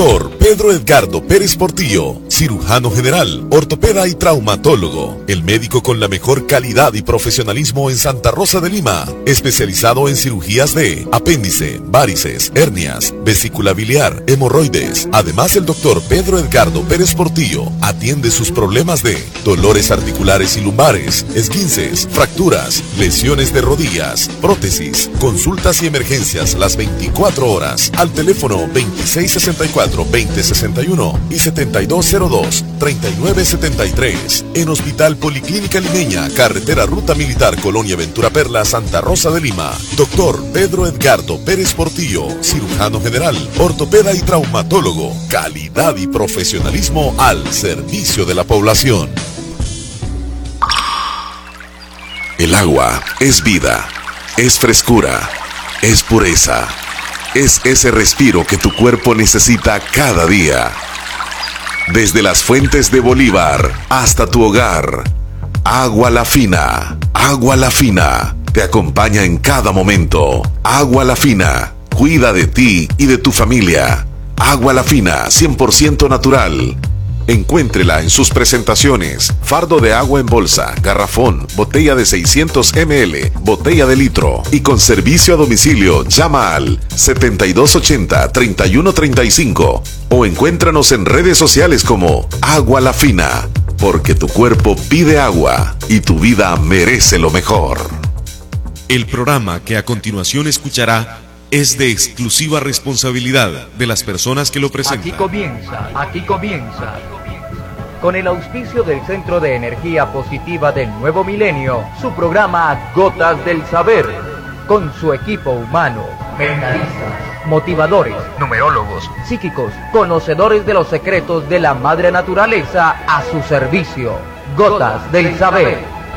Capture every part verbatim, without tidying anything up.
Doctor Pedro Edgardo Pérez Portillo, cirujano general, ortopeda y traumatólogo, el médico con la mejor calidad y profesionalismo en Santa Rosa de Lima, especializado en cirugías de apéndice, varices, hernias, vesícula biliar, hemorroides. Además, el doctor Pedro Edgardo Pérez Portillo atiende sus problemas de dolores articulares y lumbares, esguinces, fracturas, lesiones de rodillas, prótesis, consultas y emergencias las veinticuatro horas al teléfono veintiséis sesenta y cuatro, veinte sesenta y uno y setenta y dos cero dos, treinta y nueve setenta y tres. En Hospital Policlínica Limeña, Carretera Ruta Militar, Colonia Ventura Perla, Santa Rosa de Lima. Doctor Pedro Edgardo Pérez Portillo, cirujano general, ortopeda y traumatólogo. Calidad y profesionalismo al servicio de la población. El agua es vida, es frescura, es pureza. Es ese respiro que tu cuerpo necesita cada día. Desde las fuentes de Bolívar hasta tu hogar, Agua La Fina, Agua La Fina, te acompaña en cada momento. Agua La Fina, cuida de ti y de tu familia. Agua La Fina, cien por ciento natural. Encuéntrela en sus presentaciones: fardo de agua en bolsa, garrafón, botella de seiscientos mililitros, botella de litro, y con servicio a domicilio. Llama al setenta y dos ochenta, treinta y uno treinta y cinco o encuéntranos en redes sociales como Agua La Fina, porque tu cuerpo pide agua y tu vida merece lo mejor. El programa que a continuación escuchará es de exclusiva responsabilidad de las personas que lo presentan. Aquí comienza, aquí comienza, con el auspicio del Centro de Energía Positiva del Nuevo Milenio, su programa Gotas del Saber, con su equipo humano, mentalistas, motivadores, numerólogos, psíquicos, conocedores de los secretos de la Madre Naturaleza a su servicio. Gotas del Saber.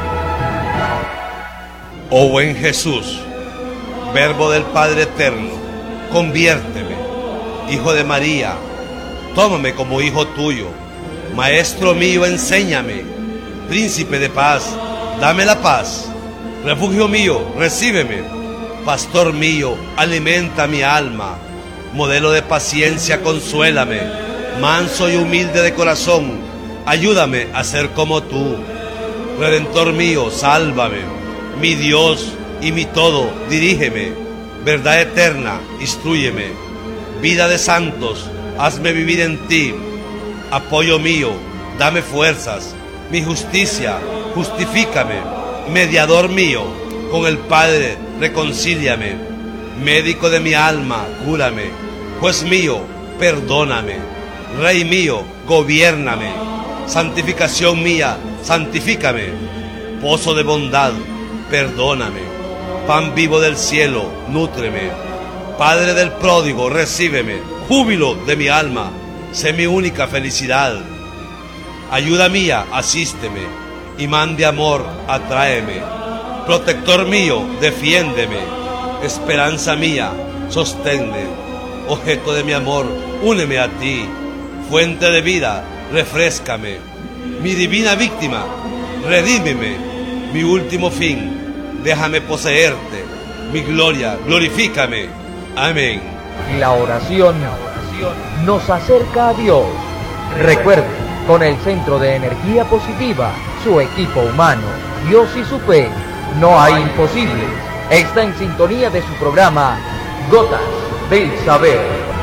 Oh buen Jesús, Verbo del Padre Eterno, conviérteme, Hijo de María, tómame como hijo tuyo. Maestro mío, enséñame. Príncipe de paz, dame la paz. Refugio mío, recíbeme. Pastor mío, alimenta mi alma. Modelo de paciencia, consuélame. Manso y humilde de corazón, ayúdame a ser como tú. Redentor mío, sálvame. Mi Dios y mi todo, dirígeme. Verdad eterna, instrúyeme. Vida de santos, hazme vivir en ti. Apoyo mío, dame fuerzas. Mi justicia, justifícame. Mediador mío, con el Padre, reconcíliame. Médico de mi alma, cúrame. Juez mío, perdóname. Rey mío, gobiérname. Santificación mía, santifícame. Pozo de bondad, perdóname. Pan vivo del cielo, nútreme. Padre del pródigo, recíbeme. Júbilo de mi alma, sé mi única felicidad. Ayuda mía, asísteme. Imán de amor, atráeme. Protector mío, defiéndeme. Esperanza mía, sosténme. Objeto de mi amor, úneme a ti. Fuente de vida, refréscame. Mi divina víctima, redímeme. Mi último fin, déjame poseerte. Mi gloria, glorifícame. Amén. La oración nos acerca a Dios. Recuerde, con el Centro de Energía Positiva, su equipo humano, Dios y su fe, no hay imposibles. Está en sintonía de su programa Gotas del Saber.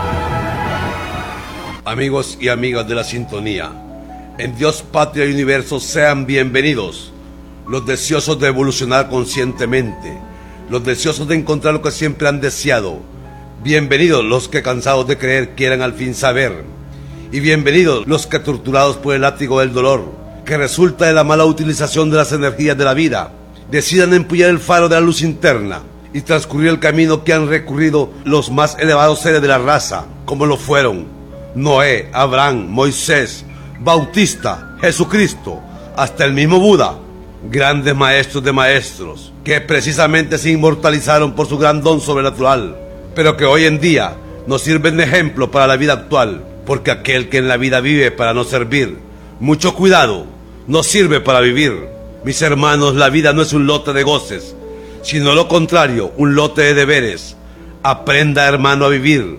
Amigos y amigas de la sintonía, en Dios, Patria y Universo sean bienvenidos los deseosos de evolucionar conscientemente, los deseosos de encontrar lo que siempre han deseado. Bienvenidos los que, cansados de creer, quieran al fin saber. Y bienvenidos los que, torturados por el látigo del dolor, que resulta de la mala utilización de las energías de la vida, decidan empuñar el faro de la luz interna y transcurrir el camino que han recurrido los más elevados seres de la raza, como lo fueron Noé, Abraham, Moisés, Bautista, Jesucristo, hasta el mismo Buda, grandes maestros de maestros, que precisamente se inmortalizaron por su gran don sobrenatural, pero que hoy en día nos sirven de ejemplo para la vida actual, porque aquel que en la vida vive para no servir, mucho cuidado, no sirve para vivir. Mis hermanos, la vida no es un lote de goces, sino lo contrario, un lote de deberes. Aprenda, hermano, a vivir,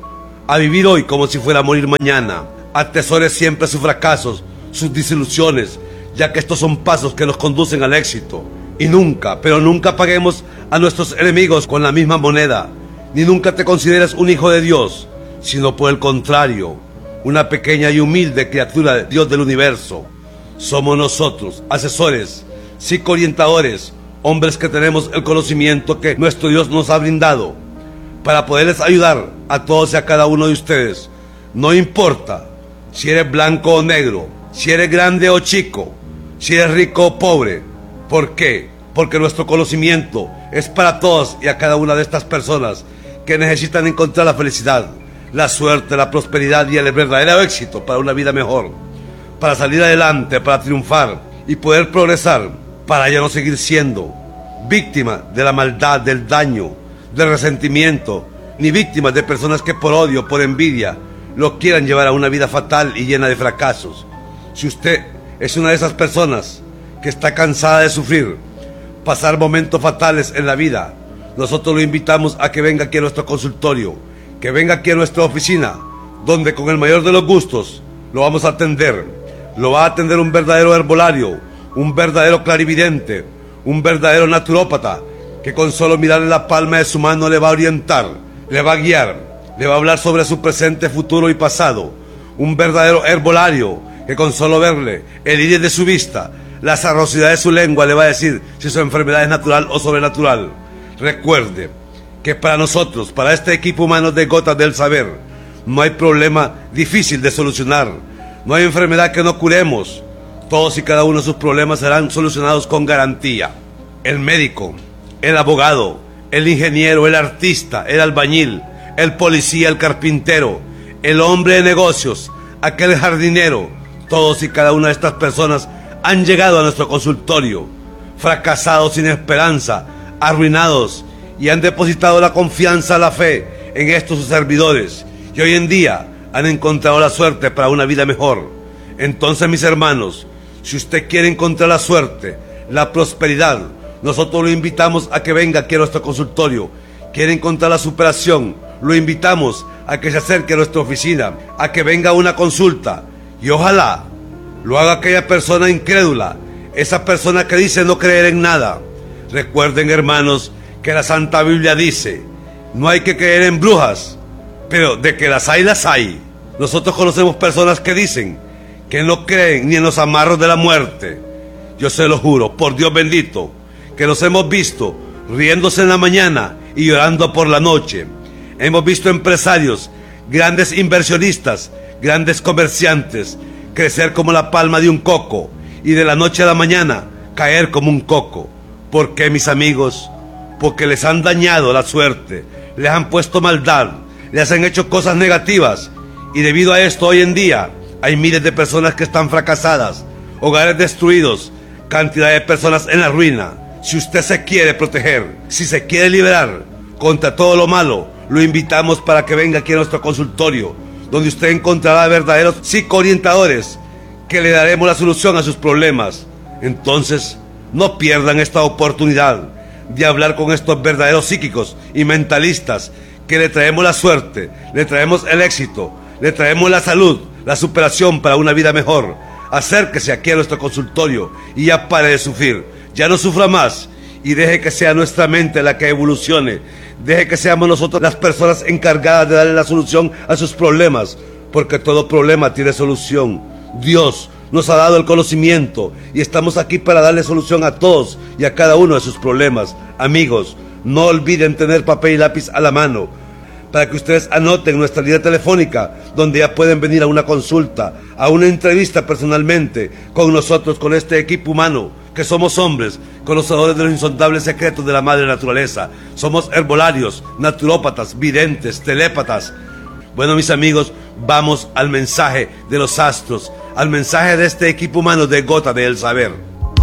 a vivir hoy como si fuera a morir mañana. Atesore siempre sus fracasos, sus desilusiones, ya que estos son pasos que nos conducen al éxito. Y nunca, pero nunca paguemos a nuestros enemigos con la misma moneda, ni nunca te consideres un hijo de Dios, sino por el contrario, una pequeña y humilde criatura de Dios del universo. Somos nosotros, asesores, psicoorientadores, hombres que tenemos el conocimiento que nuestro Dios nos ha brindado para poderles ayudar a todos y a cada uno de ustedes. No importa si eres blanco o negro, si eres grande o chico, si eres rico o pobre. ¿Por qué? Porque nuestro conocimiento es para todos y a cada una de estas personas que necesitan encontrar la felicidad, la suerte, la prosperidad y el verdadero éxito para una vida mejor, para salir adelante, para triunfar y poder progresar, para ya no seguir siendo víctima de la maldad, del daño, del resentimiento, ni víctimas de personas que por odio, por envidia, lo quieran llevar a una vida fatal y llena de fracasos. Si usted es una de esas personas que está cansada de sufrir, pasar momentos fatales en la vida, nosotros lo invitamos a que venga aquí a nuestro consultorio, que venga aquí a nuestra oficina, donde con el mayor de los gustos lo vamos a atender. Lo va a atender un verdadero herbolario, un verdadero clarividente, un verdadero naturópata, que con solo mirarle la palma de su mano le va a orientar, le va a guiar, le va a hablar sobre su presente, futuro y pasado. Un verdadero herbolario, que con solo verle el iris de su vista, la sarrosidad de su lengua, le va a decir si su enfermedad es natural o sobrenatural. Recuerde que para nosotros, para este equipo humano de Gotas del Saber, no hay problema difícil de solucionar, no hay enfermedad que no curemos. Todos y cada uno de sus problemas serán solucionados con garantía. El médico, el abogado, el ingeniero, el artista, el albañil, el policía, el carpintero, el hombre de negocios, aquel jardinero, todos y cada una de estas personas han llegado a nuestro consultorio, fracasados, sin esperanza, arruinados, y han depositado la confianza, la fe en estos sus servidores, y hoy en día han encontrado la suerte para una vida mejor. Entonces, mis hermanos, si usted quiere encontrar la suerte, la prosperidad, nosotros lo invitamos a que venga aquí a nuestro consultorio. Quiere encontrar la superación, lo invitamos a que se acerque a nuestra oficina, a que venga a una consulta, y ojalá lo haga aquella persona incrédula, esa persona que dice no creer en nada. Recuerden, hermanos, que la Santa Biblia dice, no hay que creer en brujas, pero de que las hay, las hay. Nosotros conocemos personas que dicen que no creen ni en los amarros de la muerte. Yo se lo juro, por Dios bendito, que los hemos visto riéndose en la mañana y llorando por la noche. Hemos visto empresarios, grandes inversionistas, grandes comerciantes, crecer como la palma de un coco y de la noche a la mañana caer como un coco. ¿Por qué, mis amigos? Porque les han dañado la suerte, les han puesto maldad, les han hecho cosas negativas, y debido a esto hoy en día hay miles de personas que están fracasadas, hogares destruidos, cantidad de personas en la ruina. Si usted se quiere proteger, si se quiere liberar contra todo lo malo, lo invitamos para que venga aquí a nuestro consultorio, donde usted encontrará verdaderos psicoorientadores que le daremos la solución a sus problemas. Entonces, no pierdan esta oportunidad de hablar con estos verdaderos psíquicos y mentalistas, que le traemos la suerte, le traemos el éxito, le traemos la salud, la superación para una vida mejor. Acérquese aquí a nuestro consultorio y ya pare de sufrir, ya no sufra más, y deje que sea nuestra mente la que evolucione, deje que seamos nosotros las personas encargadas de darle la solución a sus problemas, porque todo problema tiene solución. Dios nos ha dado el conocimiento y estamos aquí para darle solución a todos y a cada uno de sus problemas. Amigos, no olviden tener papel y lápiz a la mano para que ustedes anoten nuestra línea telefónica, donde ya pueden venir a una consulta, a una entrevista personalmente con nosotros, con este equipo humano, que somos hombres, conocedores de los insondables secretos de la madre naturaleza. Somos herbolarios, naturópatas, videntes, telépatas. Bueno, mis amigos, vamos al mensaje de los astros, al mensaje de este equipo humano de Gotas del Saber.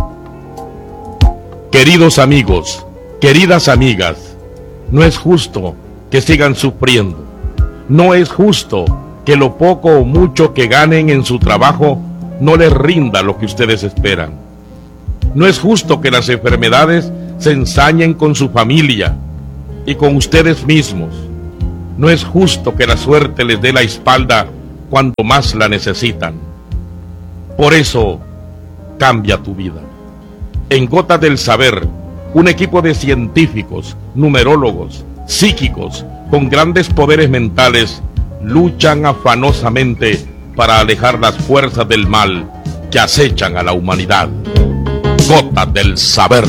Queridos amigos, queridas amigas, no es justo que sigan sufriendo. No es justo que lo poco o mucho que ganen en su trabajo no les rinda lo que ustedes esperan. No es justo que las enfermedades se ensañen con su familia y con ustedes mismos. No es justo que la suerte les dé la espalda cuando más la necesitan. Por eso, cambia tu vida. En Gotas del Saber, un equipo de científicos, numerólogos, psíquicos, con grandes poderes mentales, luchan afanosamente para alejar las fuerzas del mal que acechan a la humanidad. Gotas del Saber.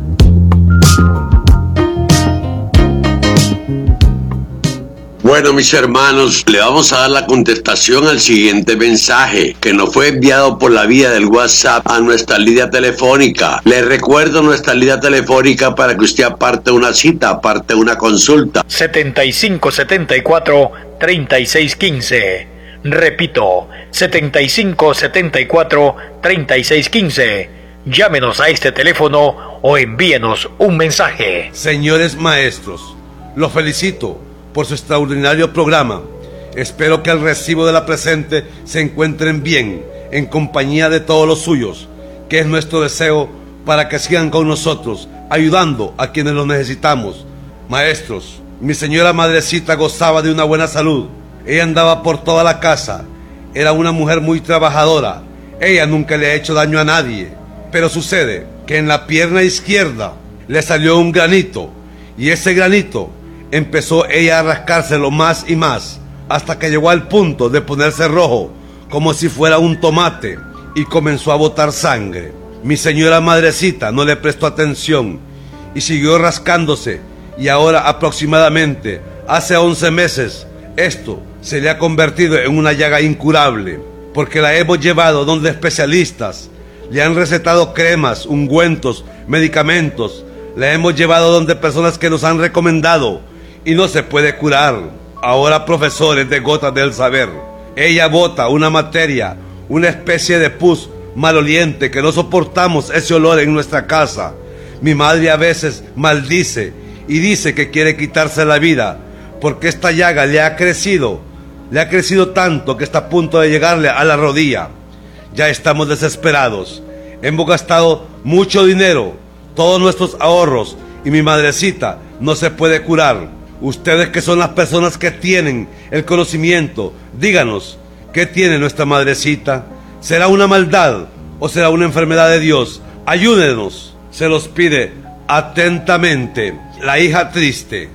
Bueno, mis hermanos, le vamos a dar la contestación al siguiente mensaje que nos fue enviado por la vía del WhatsApp a nuestra línea telefónica. Les recuerdo nuestra línea telefónica para que usted aparte una cita, aparte una consulta. setenta y cinco setenta y cuatro treinta y seis quince. Repito, setenta y cinco setenta y cuatro treinta y seis quince. Llámenos a este teléfono o envíenos un mensaje. Señores maestros, los felicito por su extraordinario programa. Espero que al recibo de la presente se encuentren bien, en compañía de todos los suyos, que es nuestro deseo para que sigan con nosotros, ayudando a quienes lo necesitamos. Maestros, mi señora madrecita gozaba de una buena salud. Ella andaba por toda la casa. Era una mujer muy trabajadora. Ella nunca le ha hecho daño a nadie. Pero sucede que en la pierna izquierda le salió un granito, y ese granito empezó ella a rascárselo más y más, hasta que llegó al punto de ponerse rojo, como si fuera un tomate, y comenzó a botar sangre. Mi señora madrecita no le prestó atención, y siguió rascándose, y ahora aproximadamente, hace once meses, esto se le ha convertido en una llaga incurable, porque la hemos llevado donde especialistas, le han recetado cremas, ungüentos, medicamentos, la hemos llevado donde personas que nos han recomendado, y no se puede curar. Ahora, profesores de Gotas del Saber, ella bota una materia, una especie de pus maloliente que no soportamos ese olor en nuestra casa. Mi madre a veces maldice y dice que quiere quitarse la vida porque esta llaga le ha crecido, le ha crecido tanto que está a punto de llegarle a la rodilla. Ya estamos desesperados, hemos gastado mucho dinero, todos nuestros ahorros, y mi madrecita no se puede curar. Ustedes, que son las personas que tienen el conocimiento, díganos, ¿qué tiene nuestra madrecita? ¿Será una maldad o será una enfermedad de Dios? Ayúdenos, se los pide atentamente la hija triste.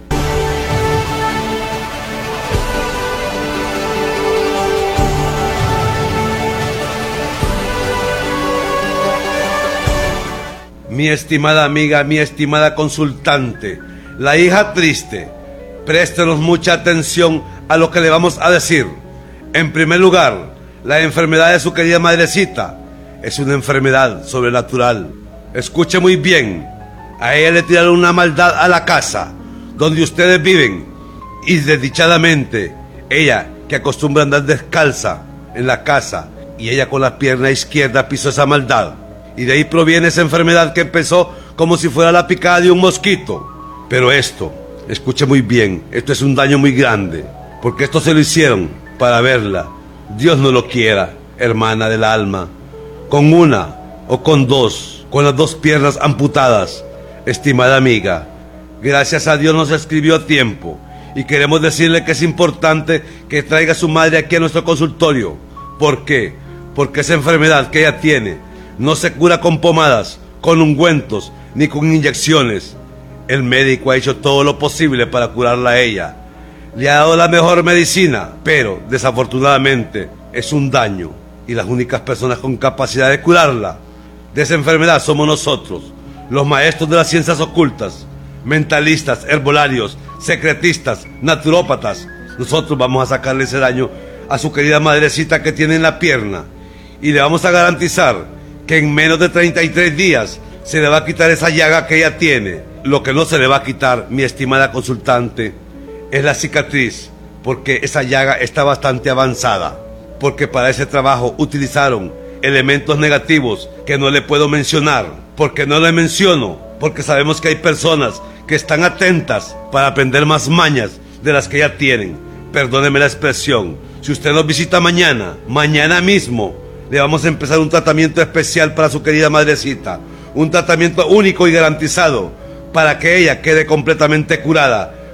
Mi estimada amiga, mi estimada consultante, la hija triste, préstenos mucha atención a lo que le vamos a decir. En primer lugar, la enfermedad de su querida madrecita es una enfermedad sobrenatural. Escuche muy bien, a ella le tiraron una maldad a la casa donde ustedes viven, y desdichadamente, ella, que acostumbra andar descalza en la casa, y ella con la pierna izquierda pisó esa maldad, y de ahí proviene esa enfermedad que empezó como si fuera la picada de un mosquito. Pero esto, escuche muy bien, esto es un daño muy grande, porque esto se lo hicieron para verla. Dios no lo quiera, hermana del alma, con una o con dos, con las dos piernas amputadas. Estimada amiga, gracias a Dios nos escribió a tiempo, y queremos decirle que es importante que traiga a su madre aquí a nuestro consultorio. ¿Por qué? Porque esa enfermedad que ella tiene no se cura con pomadas, con ungüentos, ni con inyecciones. El médico ha hecho todo lo posible para curarla a ella. Le ha dado la mejor medicina, pero desafortunadamente es un daño, y las únicas personas con capacidad de curarla de esa enfermedad somos nosotros, los maestros de las ciencias ocultas, mentalistas, herbolarios, secretistas, naturópatas. Nosotros vamos a sacarle ese daño a su querida madrecita que tiene en la pierna, y le vamos a garantizar que en menos de treinta y tres días se le va a quitar esa llaga que ella tiene. Lo que no se le va a quitar, mi estimada consultante, es la cicatriz, porque esa llaga está bastante avanzada, porque para ese trabajo utilizaron elementos negativos que no le puedo mencionar. Porque no le menciono, porque sabemos que hay personas que están atentas para aprender más mañas de las que ya tienen. Perdóneme la expresión. Si usted nos visita mañana, mañana mismo, le vamos a empezar un tratamiento especial para su querida madrecita, un tratamiento único y garantizado para que ella quede completamente curada,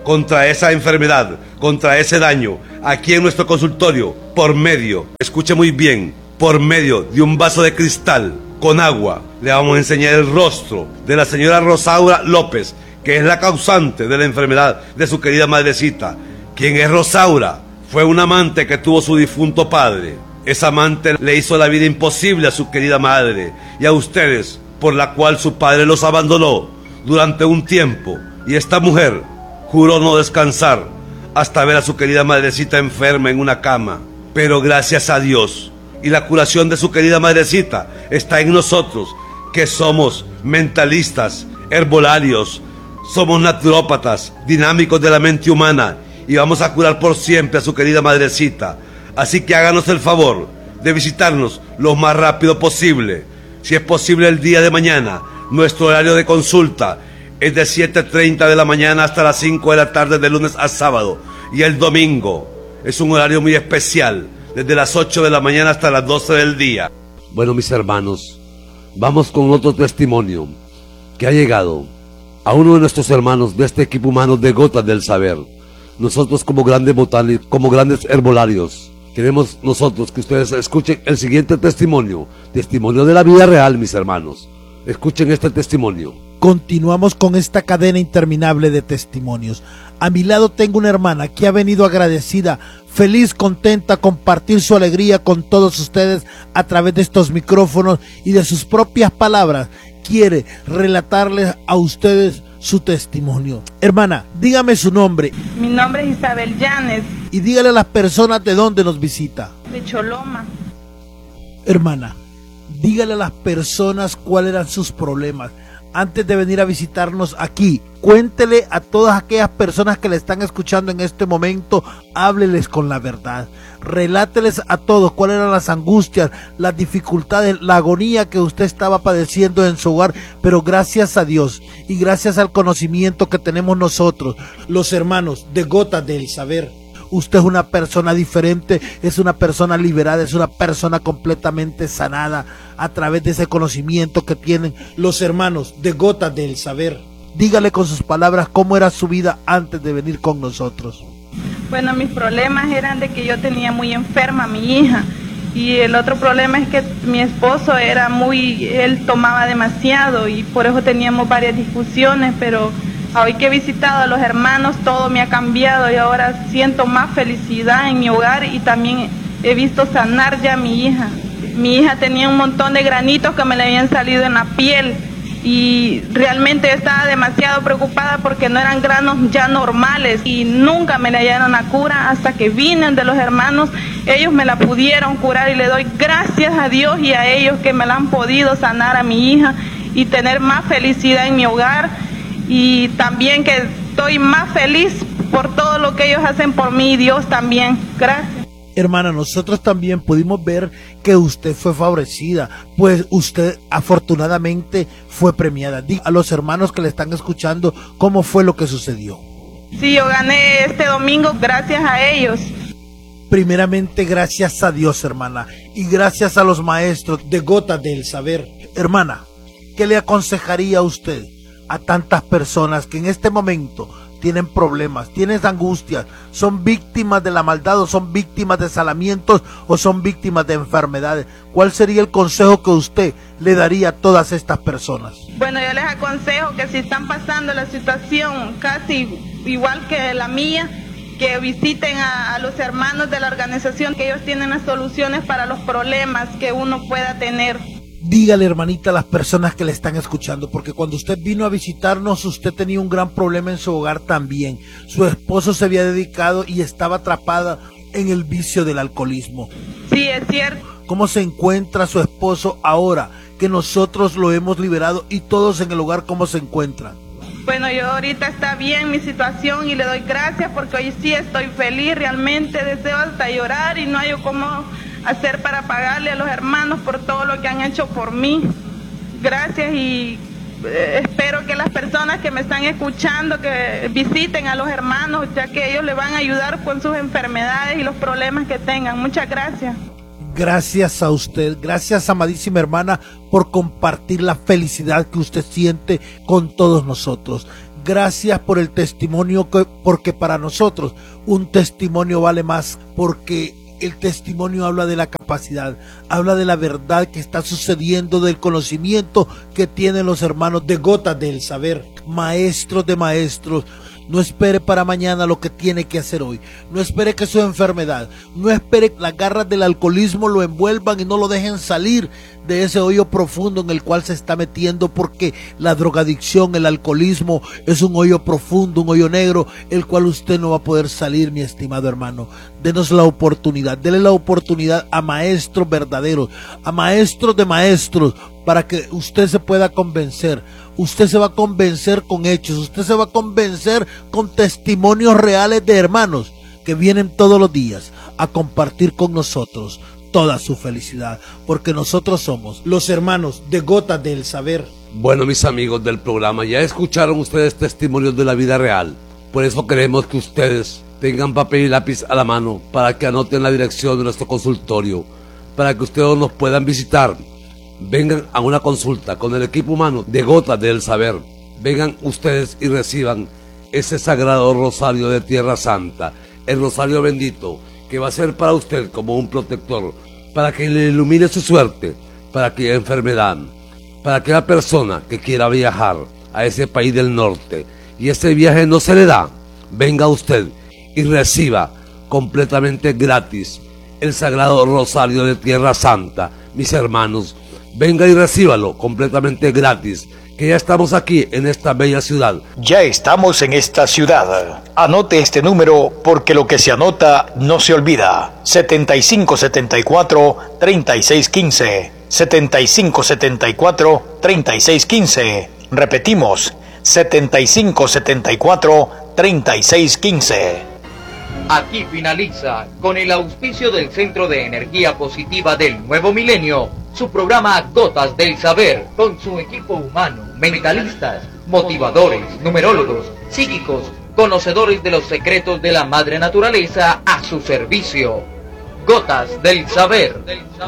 contra esa enfermedad, contra ese daño, aquí en nuestro consultorio, por medio, escuche muy bien, por medio de un vaso de cristal con agua, le vamos a enseñar el rostro de la señora Rosaura López, que es la causante de la enfermedad de su querida madrecita. ¿Quién es Rosaura? Fue una amante que tuvo su difunto padre. Esa amante le hizo la vida imposible a su querida madre y a ustedes, por la cual su padre los abandonó durante un tiempo. Y esta mujer juró no descansar hasta ver a su querida madrecita enferma en una cama. Pero gracias a Dios y la curación de su querida madrecita está en nosotros, que somos mentalistas, herbolarios, somos naturópatas, dinámicos de la mente humana, y vamos a curar por siempre a su querida madrecita. Así que háganos el favor de visitarnos lo más rápido posible. Si es posible el día de mañana, nuestro horario de consulta es de siete treinta de la mañana hasta las cinco de la tarde, de lunes a sábado. Y el domingo es un horario muy especial, desde las ocho de la mañana hasta las doce del día. Bueno, mis hermanos, vamos con otro testimonio que ha llegado a uno de nuestros hermanos de este equipo humano de Gotas del Saber. Nosotros como grandes botánicos, como grandes herbolarios, queremos nosotros que ustedes escuchen el siguiente testimonio, testimonio de la vida real, mis hermanos. Escuchen este testimonio. Continuamos con esta cadena interminable de testimonios. A mi lado tengo una hermana que ha venido agradecida, feliz, contenta, a compartir su alegría con todos ustedes a través de estos micrófonos, y de sus propias palabras quiere relatarles a ustedes su testimonio. Hermana, dígame su nombre. Mi nombre es Isabel Llanes. Y dígale a las personas de dónde nos visita. De Choloma. Hermana, dígale a las personas cuáles eran sus problemas antes de venir a visitarnos aquí. Cuéntele a todas aquellas personas que le están escuchando en este momento, hábleles con la verdad. Reláteles a todos cuáles eran las angustias, las dificultades, la agonía que usted estaba padeciendo en su hogar, pero gracias a Dios y gracias al conocimiento que tenemos nosotros, los hermanos de Gotas del Saber, usted es una persona diferente, es una persona liberada, es una persona completamente sanada a través de ese conocimiento que tienen los hermanos de Gotas del Saber. Dígale con sus palabras cómo era su vida antes de venir con nosotros. Bueno, mis problemas eran de que yo tenía muy enferma a mi hija, y el otro problema es que mi esposo era muy, él tomaba demasiado y por eso teníamos varias discusiones, pero hoy que he visitado a los hermanos todo me ha cambiado y ahora siento más felicidad en mi hogar, y también he visto sanar ya a mi hija. Mi hija tenía un montón de granitos que me le habían salido en la piel, y realmente yo estaba demasiado preocupada porque no eran granos ya normales y nunca me le hallaron la cura hasta que vinen de los hermanos. Ellos me la pudieron curar y le doy gracias a Dios y a ellos que me la han podido sanar a mi hija y tener más felicidad en mi hogar, y también que estoy más feliz por todo lo que ellos hacen por mí, y Dios también. Gracias. Hermana, nosotros también pudimos ver que usted fue favorecida, pues usted afortunadamente fue premiada. Diga a los hermanos que le están escuchando cómo fue lo que sucedió. Sí, yo gané este domingo gracias a ellos. Primeramente gracias a Dios, hermana, y gracias a los maestros de Gotas del Saber. Hermana, ¿qué le aconsejaría a usted a tantas personas que en este momento tienen problemas, tienen angustias, son víctimas de la maldad, o son víctimas de salamientos, o son víctimas de enfermedades? ¿Cuál sería el consejo que usted le daría a todas estas personas? Bueno, yo les aconsejo que si están pasando la situación casi igual que la mía, que visiten a, a los hermanos de la organización, que ellos tienen las soluciones para los problemas que uno pueda tener. Dígale, hermanita, a las personas que le están escuchando, porque cuando usted vino a visitarnos, usted tenía un gran problema en su hogar también. Su esposo se había dedicado y estaba atrapada en el vicio del alcoholismo. Sí, es cierto. ¿Cómo se encuentra su esposo ahora que nosotros lo hemos liberado, y todos en el hogar cómo se encuentran? Bueno, yo ahorita está bien mi situación y le doy gracias porque hoy sí estoy feliz, realmente deseo hasta llorar y no hay cómo hacer para pagarle a los hermanos por todo lo que han hecho por mí. Gracias, y eh, espero que las personas que me están escuchando que visiten a los hermanos, ya que ellos le van a ayudar con sus enfermedades y los problemas que tengan. Muchas gracias. Gracias a usted, gracias, amadísima hermana, por compartir la felicidad que usted siente con todos nosotros. Gracias por el testimonio, que, porque para nosotros un testimonio vale más, porque el testimonio habla de la capacidad, habla de la verdad que está sucediendo, del conocimiento que tienen los hermanos de Gotas del Saber, maestros de maestros. No espere para mañana lo que tiene que hacer hoy. No espere que su enfermedad, no espere que las garras del alcoholismo lo envuelvan y no lo dejen salir de ese hoyo profundo en el cual se está metiendo, porque la drogadicción, el alcoholismo es un hoyo profundo, un hoyo negro, el cual usted no va a poder salir, mi estimado hermano. Denos la oportunidad, dele la oportunidad a maestros verdaderos, a maestros de maestros, para que usted se pueda convencer. Usted se va a convencer con hechos, usted se va a convencer con testimonios reales de hermanos que vienen todos los días a compartir con nosotros toda su felicidad, porque nosotros somos los hermanos de Gotas del Saber. Bueno, mis amigos del programa, ya escucharon ustedes testimonios de la vida real. Por eso queremos que ustedes tengan papel y lápiz a la mano para que anoten la dirección de nuestro consultorio, para que ustedes nos puedan visitar. Vengan a una consulta con el equipo humano de Gotas del Saber. Vengan ustedes y reciban ese sagrado rosario de Tierra Santa, el rosario bendito, que va a ser para usted como un protector, para que le ilumine su suerte, para aquella enfermedad, para aquella persona que quiera viajar a ese país del norte y ese viaje no se le da. Venga usted y reciba completamente gratis el sagrado rosario de Tierra Santa, mis hermanos. Venga y recíbalo completamente gratis, que ya estamos aquí en esta bella ciudad. Ya estamos en esta ciudad. Anote este número, porque lo que se anota no se olvida. setenta y cinco setenta y cuatro, treinta y seis quince. setenta y cinco setenta y cuatro, treinta y seis quince. Repetimos, setenta y cinco setenta y cuatro, treinta y seis quince. Aquí finaliza, con el auspicio del Centro de Energía Positiva del Nuevo Milenio, su programa Gotas del Saber, con su equipo humano, mentalistas, motivadores, numerólogos, psíquicos, conocedores de los secretos de la madre naturaleza a su servicio. Gotas del Saber.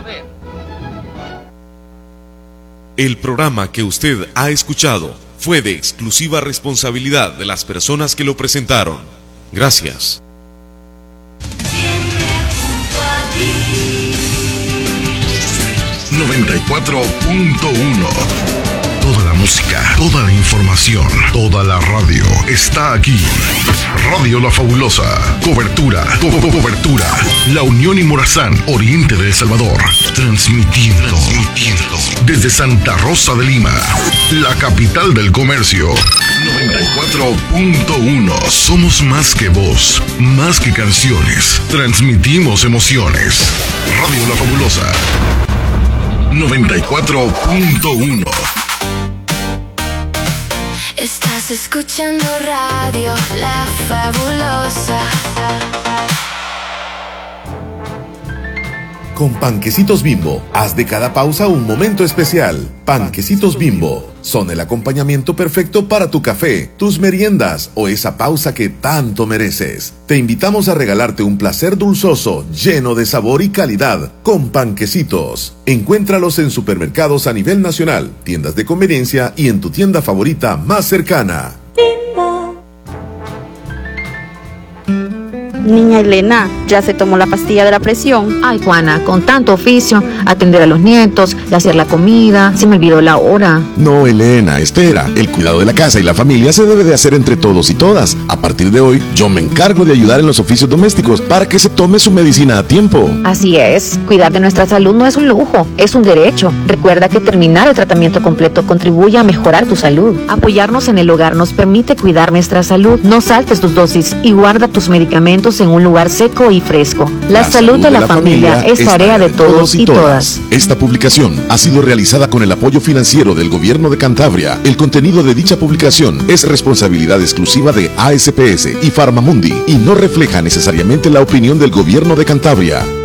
El programa que usted ha escuchado fue de exclusiva responsabilidad de las personas que lo presentaron. Gracias. noventa y cuatro punto uno. Toda la música, toda la información, toda la radio está aquí. Radio La Fabulosa. Cobertura, co co cobertura. La Unión y Morazán, oriente de El Salvador. Transmitiendo, transmitiendo desde Santa Rosa de Lima, la capital del comercio. noventa y cuatro punto uno. Somos más que voz, más que canciones. Transmitimos emociones. Radio La Fabulosa. noventa y cuatro punto uno. Estás escuchando Radio La Fabulosa. Con Panquecitos Bimbo, haz de cada pausa un momento especial. Panquecitos Bimbo son el acompañamiento perfecto para tu café, tus meriendas o esa pausa que tanto mereces. Te invitamos a regalarte un placer dulzoso, lleno de sabor y calidad, con Panquecitos. Encuéntralos en supermercados a nivel nacional, tiendas de conveniencia y en tu tienda favorita más cercana. Niña Elena, ¿ya se tomó la pastilla de la presión? Ay, Juana, con tanto oficio, atender a los nietos, hacer la comida, se me olvidó la hora. No, Elena, espera. El cuidado de la casa y la familia se debe de hacer entre todos y todas. A partir de hoy, yo me encargo de ayudar en los oficios domésticos para que se tome su medicina a tiempo. Así es, cuidar de nuestra salud no es un lujo, es un derecho. Recuerda que terminar el tratamiento completo contribuye a mejorar tu salud. Apoyarnos en el hogar nos permite cuidar nuestra salud. No saltes tus dosis y guarda tus medicamentos en un lugar seco y fresco. La, la salud, salud de la, de la familia, familia es tarea de todos y todas. Esta publicación ha sido realizada con el apoyo financiero del Gobierno de Cantabria. El contenido de dicha publicación es responsabilidad exclusiva de A S P S y Farmamundi y no refleja necesariamente la opinión del Gobierno de Cantabria.